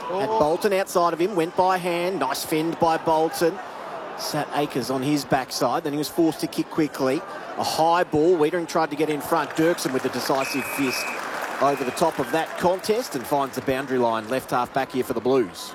Had Bolton outside of him, went by hand. Nice fend by Bolton. Sat Akers on his backside. Then he was forced to kick quickly. A high ball. Wiedering tried to get in front. Dirksen with a decisive fist over the top of that contest and finds the boundary line. Left half back here for the Blues.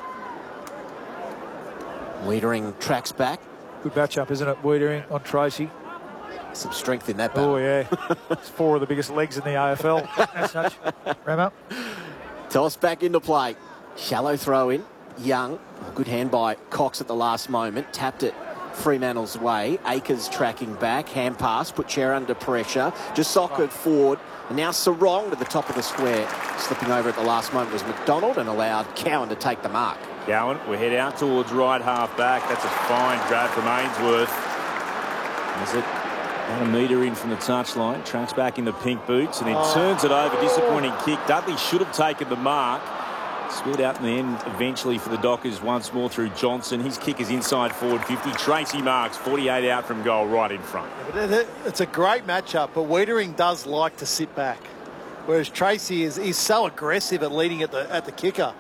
Wiedering tracks back. Good matchup, isn't it? Wiedering on Tracy. Some strength in that battle. Oh, yeah. It's 4 of the biggest legs in the AFL. As such. Ramo. Toss back into play. Shallow throw in. Young. Good hand by Cox at the last moment. Tapped it Fremantle's way. Akers tracking back. Hand pass. Put Chair under pressure. Just sockered forward. And now Sarong to the top of the square. Slipping over at the last moment was McDonald and allowed Cowan to take the mark. Cowan will head out towards right half back. That's a fine grab from Ainsworth. Is it about a metre in from the touchline? Tracks back in the pink boots and then turns it over. Disappointing kick. Dudley should have taken the mark. Split out in the end eventually for the Dockers once more through Johnson. His kick is inside forward 50. Tracy Marks, 48 out from goal, right in front. It's a great matchup, but Wiedering does like to sit back, whereas Tracy is so aggressive at leading at the kicker.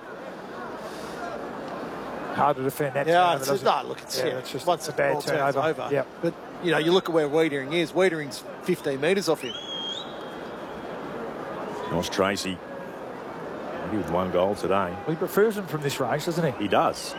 Hard to defend that. Yeah, it's just once a bad turnover. Over. Yep. But you know, you look at where Wiedering is. Wiedering's 15 metres off him. Josh Tracy. With 1 goal today. Well, he prefers him from this range, doesn't he? He does.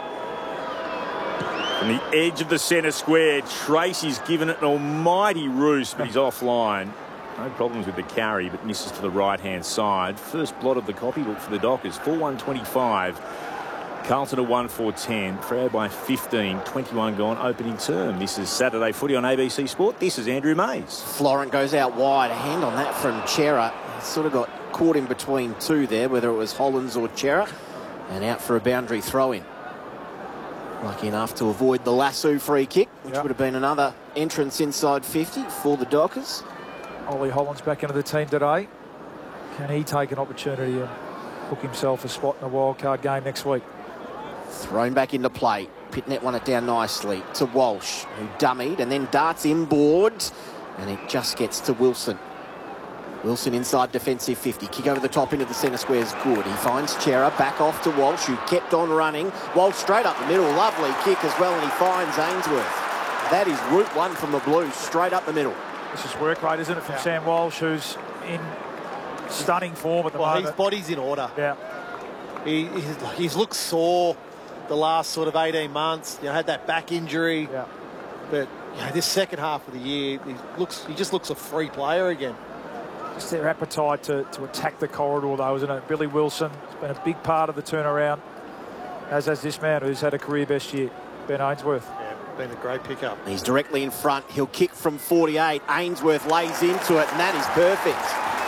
From the edge of the centre square, Tracy's given it an almighty roost, but he's offline. No problems with the carry, but misses to the right-hand side. First blot of the copybook for the Dockers, 4-1-25. Carlton a 1-4-10. Freo by 15, 21 gone, opening term. This is Saturday Footy on ABC Sport. This is Andrew Mays. Florent goes out wide. A hand on that from Chera. Sort of got caught in between two there, whether it was Hollins or Chera, and out for a boundary throw-in. Lucky enough to avoid the Lasso free kick, which would have been another entrance inside 50 for the Dockers. Ollie Hollins back into the team today. Can he take an opportunity and book himself a spot in a wildcard game next week? Thrown back into play. Pitnet won it down nicely to Walsh, who dummied and then darts inboard, and it just gets to Wilson. Wilson inside defensive 50. Kick over the top into the centre square is good. He finds Chera back off to Walsh, who kept on running. Walsh straight up the middle. Lovely kick as well, and he finds Ainsworth. That is route one from the Blues, straight up the middle. This is work rate, isn't it, from Sam Walsh, who's in stunning form at the moment. His body's in order. Yeah. He's looked sore the last sort of 18 months. You know, had that back injury. Yeah. But you know, this second half of the year, he just looks a free player again. Just their appetite to attack the corridor, though, isn't it? Billy Wilson has been a big part of the turnaround, as has this man who's had a career best year, Ben Ainsworth. Yeah, been a great pickup. He's directly in front. He'll kick from 48. Ainsworth lays into it, and that is perfect.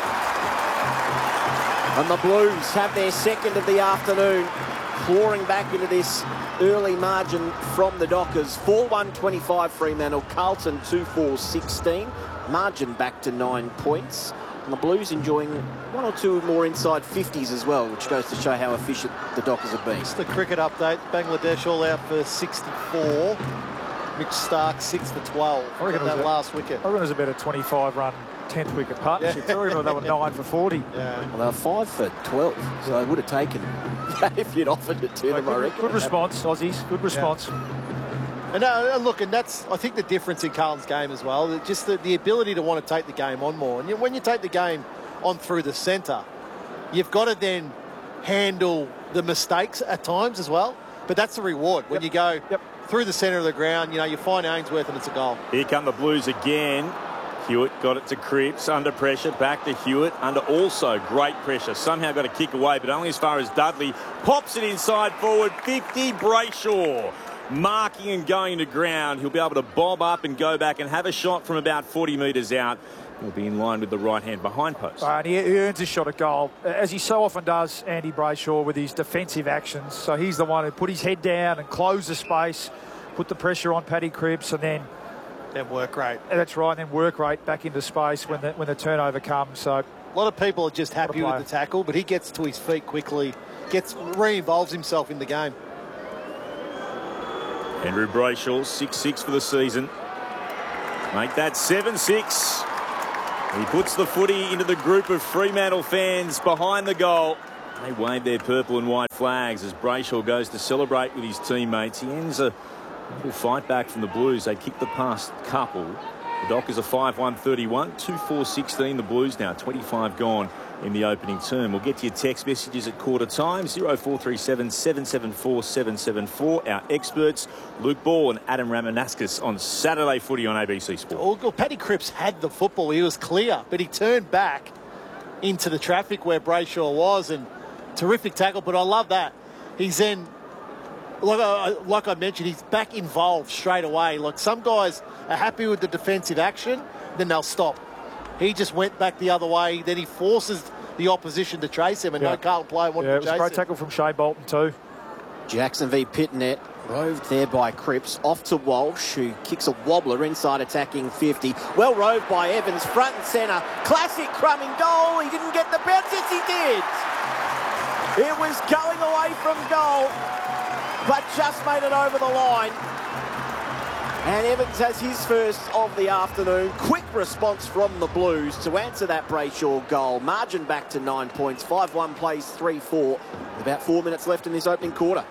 And the Blues have their second of the afternoon, clawing back into this early margin from the Dockers. 4-1-25 Fremantle, Carlton 2-4-16. Margin back to 9 points. And the Blues enjoying 1 or 2 more inside 50s as well, which goes to show how efficient the Dockers have been. Just the cricket update. Bangladesh all out for 64. Mitch Stark 6 for 12. I reckon that last wicket. I reckon it was about a 25-run 10th wicket partnership. I reckon they were 9 for 40. Yeah. Well, they were 5 for 12, so they would have taken that if you'd offered it to them, I reckon. Good response, Aussies. Good response. Yeah. And look, and that's, I think, the difference in Carlton's game as well. Just the ability to want to take the game on more. And when you take the game on through the centre, you've got to then handle the mistakes at times as well. But that's the reward. When you go through the centre of the ground, you know, you find Ainsworth and it's a goal. Here come the Blues again. Hewitt got it to Cripps, under pressure, back to Hewitt, under also great pressure. Somehow got a kick away, but only as far as Dudley. Pops it inside forward, 50, Brayshaw. Marking and going to ground. He'll be able to bob up and go back and have a shot from about 40 metres out. He'll be in line with the right hand behind post. And he earns a shot at goal, as he so often does, Andy Brayshaw, with his defensive actions. So he's the one who put his head down and closed the space, put the pressure on Paddy Cripps, and then work rate. That's right, and then work rate back into space when the turnover comes. So a lot of people are just happy with the tackle, but he gets to his feet quickly, re-involves himself in the game. Andrew Brayshaw, 6-6 for the season. Make that 7-6. He puts the footy into the group of Fremantle fans behind the goal. They wave their purple and white flags as Brayshaw goes to celebrate with his teammates. He ends a little fight back from the Blues. They kick the past couple. The Dockers are 5-1-31, 2-4-16. The Blues now 25 gone in the opening term. We'll get to your text messages at quarter time. 0437 774 774. Our experts, Luke Ball and Adam Ramanauskas on Saturday Footy on ABC Sport. Well, Paddy Cripps had the football. He was clear, but he turned back into the traffic where Brayshaw was, and terrific tackle. But I love that. He's then, like I mentioned, he's back involved straight away. Like, some guys are happy with the defensive action, then they'll stop. He just went back the other way. Then he forces the opposition to chase him, and no Carlton player wanted to chase him. It was a great tackle from Shea Bolton too. Jackson v Pitnet, roved there by Cripps, off to Walsh, who kicks a wobbler inside attacking 50. Well roved by Evans, front and centre. Classic Crum in goal. He didn't get the bounce. Yes, he did. It was going away from goal, but just made it over the line. And Evans has his first of the afternoon. Quick response from the Blues to answer that Brayshaw goal. Margin back to 9 points. 5-1 plays 3-4. About 4 minutes left in this opening quarter.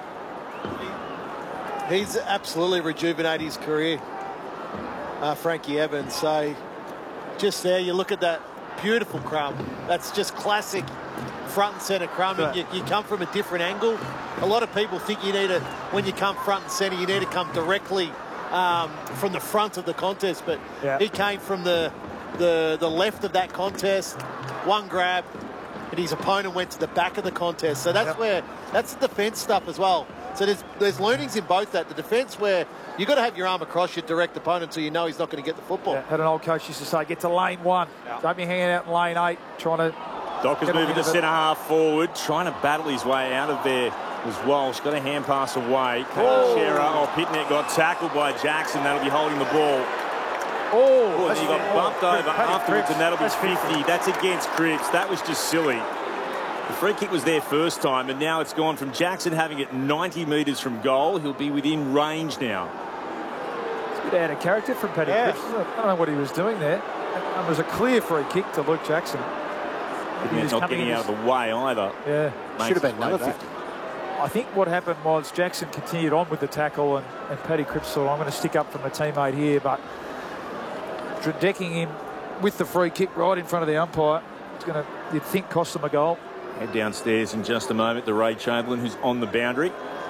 He's absolutely rejuvenated his career, Frankie Evans. So just there, you look at that beautiful Crum. That's just classic front and centre Crum. And you come from a different angle. A lot of people think you need to, when you come front and centre, you need to come directly from the front of the contest, but he came from the left of that contest, one grab, and his opponent went to the back of the contest. So that's that's the defence stuff as well. So there's learnings in both that. The defence where you've got to have your arm across your direct opponent so you know he's not going to get the football. Had an old coach used to say, get to lane 1. Don't be hanging out in lane 8 trying to... Dockers moving to centre half forward, trying to battle his way out of there. Was Walsh, got a hand pass away. Pitnet got tackled by Jackson. That'll be holding the ball. And he got bumped over afterwards, and that'll be 50. That's against Cripps. That was just silly. The free kick was there first time, and now it's gone from Jackson having it 90 metres from goal. He'll be within range now. It's a bit out of character from Paddy Cripps. I don't know what he was doing there. It was a clear free kick to Luke Jackson. He's not getting out of the way either. Should have been another 50. I think what happened was Jackson continued on with the tackle, and Paddy Cripps thought, I'm going to stick up for my teammate here, but decking him with the free kick right in front of the umpire, it's going to, you'd think, cost them a goal. Head downstairs in just a moment to Ray Chamberlain, who's on the boundary.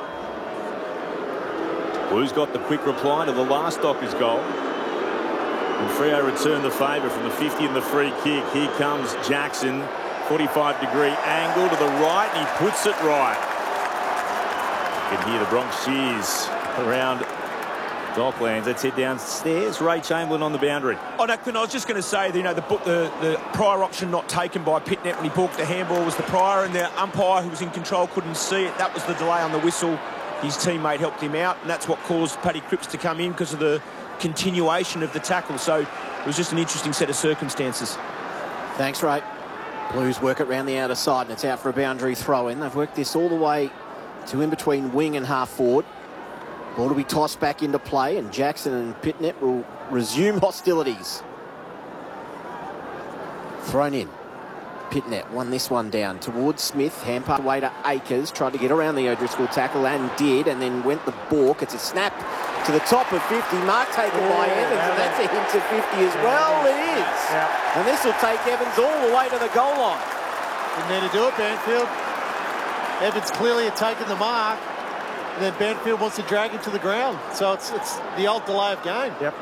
Blues got the quick reply to the last Dockers goal. And Freo returned the favour from the 50 and the free kick. Here comes Jackson, 45-degree angle to the right, and he puts it right. You can hear the Bronx cheers around Docklands. Let's head downstairs. Ray Chamberlain on the boundary. Oh, no, Quinn, I was just going to say, the prior option not taken by Pitnet when he balked the handball was the prior, and the umpire who was in control couldn't see it. That was the delay on the whistle. His teammate helped him out, and that's what caused Paddy Cripps to come in because of the continuation of the tackle. So it was just an interesting set of circumstances. Thanks, Ray. Blues work it round the outer side, and it's out for a boundary throw-in. They've worked this all the way to in between wing and half forward. Ball will be tossed back into play, and Jackson and Pitnet will resume hostilities. Thrown in. Pitnet won this one down towards Smith. Hand pass away to Akers. Tried to get around the O'Driscoll tackle and did, and then went the balk. It's a snap to the top of 50. Mark taken by Evans, and that's a hint of 50 as well. It is. And this will take Evans all the way to the goal line. Didn't need to do it, Banfield. Evans clearly had taken the mark, and then Banfield wants to drag him to the ground. So it's the old delay of game. Yep.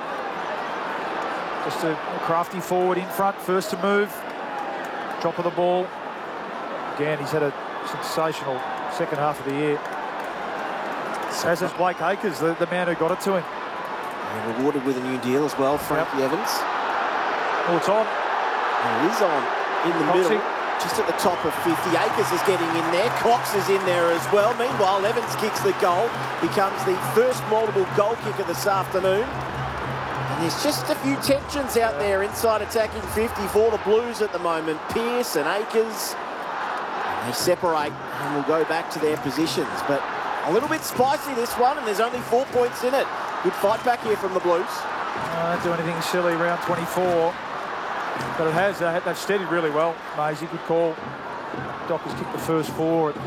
Just a crafty forward in front, first to move. Drop of the ball. Again, he's had a sensational second half of the year. As is Blake Acres, the man who got it to him. And rewarded with a new deal as well, Frankie Evans. Oh, it's on. And it is on in the middle. Just at the top of 50. Akers is getting in there. Cox is in there as well. Meanwhile, Evans kicks the goal. Becomes the first multiple goal kicker this afternoon. And there's just a few tensions out there inside attacking 50 for the Blues at the moment. Pearce and Akers. And they separate and will go back to their positions. But a little bit spicy this one, and there's only 4 points in it. Good fight back here from the Blues. Don't do anything silly, round 24. But it has, they've steadied really well. Maisie, good call. Dockers kicked the first 4 at